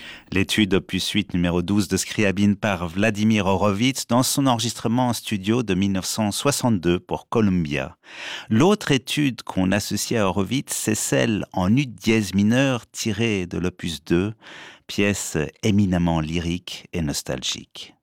L'étude opus 8 numéro 12 de Scriabine par Vladimir Horowitz dans son enregistrement en studio de 1962 pour Columbia. L'autre étude qu'on associe à Horowitz, c'est celle en ut dièse mineur tirée de l'opus 2, pièce éminemment lyrique et nostalgique.